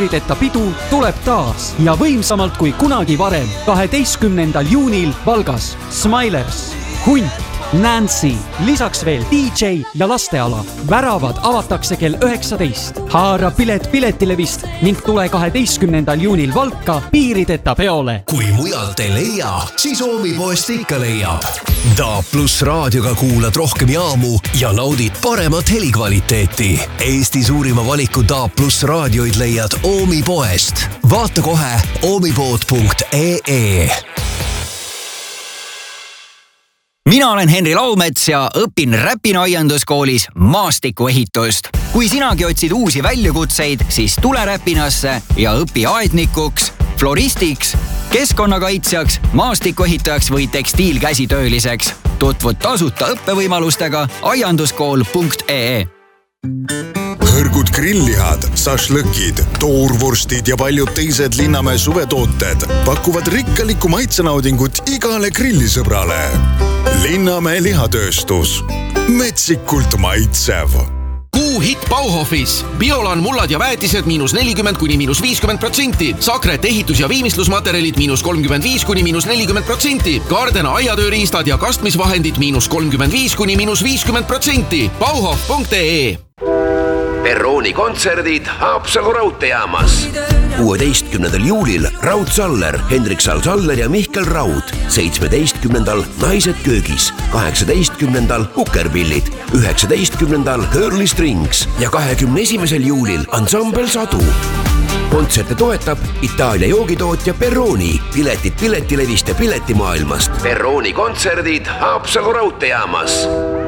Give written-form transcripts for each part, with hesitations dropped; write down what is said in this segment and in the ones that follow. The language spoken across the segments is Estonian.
piirideta pidu tuleb taas ja võimsamalt kui kunagi varem 12. juunil Valgas. Smilers, Hunt, Nancy, lisaks veel DJ ja lasteala. Väravad avatakse kell 19. Haara pilet piletilevist ning tule 12. juunil Valka piirideta peole. Kui mujalt ei leia, siis Oomipoest ikka leiab. DAB+ raadioga kuulad rohkem jaamu ja naudid paremat helikvaliteeti. Eesti suurima valiku DAB+ raadioid leiad Oomipoest. Vaata kohe oomipood.ee. Mina olen Henri Laumets ja õpin Räpina aianduskoolis maastikuehitust. Kui sinagi otsid uusi väljakutseid, siis tule Räpinasse ja õpi aednikuks, floristiks, keskkonnakaitsjaks, maastikuehitajaks või tekstiilkäsitööliseks. Tutvud tasuta õppevõimalustega aianduskool.ee. Hõrgud grillihad, sašlõkid, toorvorstid ja paljud teised Linnamäe suvetooted pakuvad rikkalikku maitsenaudingut igale grillisõbrale. Linnamäe lihatööstus. Metsikult maitsev. Hitt Bauhofis. Biolan mullad ja väetised -40 kuni -50%. Sakret ehitus- ja viimistlusmaterjalid -35 kuni -40%. Gardena aiatööriistad ja kastmisvahendid -35 kuni -50%. Bauhof.ee. Perrooni kontserdid Haapsalu raudteejaamas. 16. juulil Raud Saller, Hendrik Saller ja Mihkel Raud. 17. Naised köögis. 18. Kukerpillid. 19. Hurley Strings ja 21. juulil Ansambel Sadu. Kontserte toetab Itaalia joogitootja Perrooni. Piletid piletilevist ja piletimaailmast. Perrooni kontserdid Haapsalu raudteejaamas.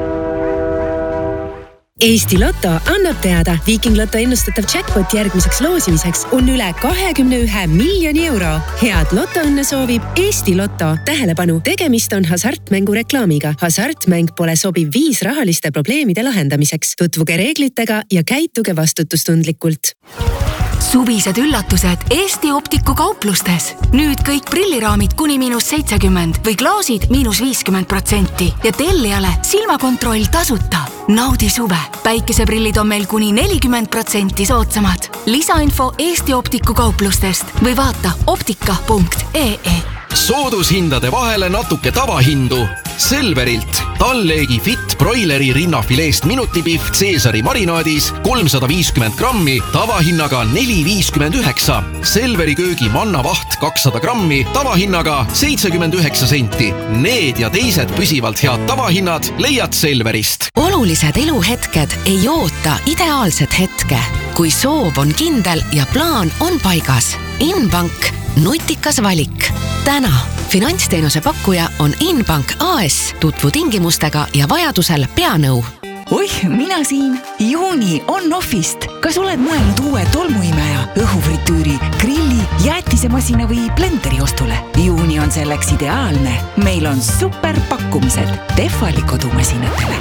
Eesti Lotto annab teada, Viiking Lotto ennustatav jackpot järgmiseks loosimiseks on üle 21 miljoni euro. Head lotoõnne soovib Eesti Lotto. Tähelepanu, tegemist on hasartmängu reklaamiga. Hasartmäng pole sobiv viis rahaliste probleemide lahendamiseks. Tutvuge reeglitega ja käituge vastutustundlikult. Suvised üllatused Eesti Optiku kauplustes. Nüüd kõik prilliraamid kuni -70 või klaasid -50% ja tellijale silmakontroll tasuta. Naudi suve. Päikeseprillid on meil kuni 40% soodsamad. Lisainfo Eesti Optiku kauplustest või vaata optika.ee. Soodushindade vahele natuke tavahindu. Selverilt Talleegi Fit broileri rinnafileest minutipihv Caesari marinaadis 350 grammi tavahinnaga 4,59. Selveri köögi mannavaht 200 grammi tavahinnaga 79 senti. Need ja teised püsivalt head tavahinnad leiad Selverist. Olulised eluhetked ei oota ideaalset hetke. Kui soov on kindel ja plaan on paigas. Inbank, nutikas valik. Täna finantsteenuse pakkuja on Inbank AS. Tutvu tingimustega ja vajadusel peanõu. Oih, mina siin. Juuni on Offist. Kas oled mõelnud uue tolmuimeja, õhufritüüri, grilli, jäätisemasina või blenderi ostule? Juuni on selleks ideaalne. Meil on super pakkumised Tehvali kodumasinatele.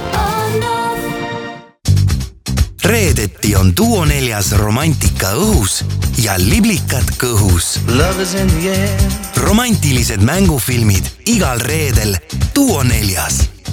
Reedeti on Duo 4 romantika õhus ja liblikad kõhus. Romantilised mängufilmid igal reedel Duo 4.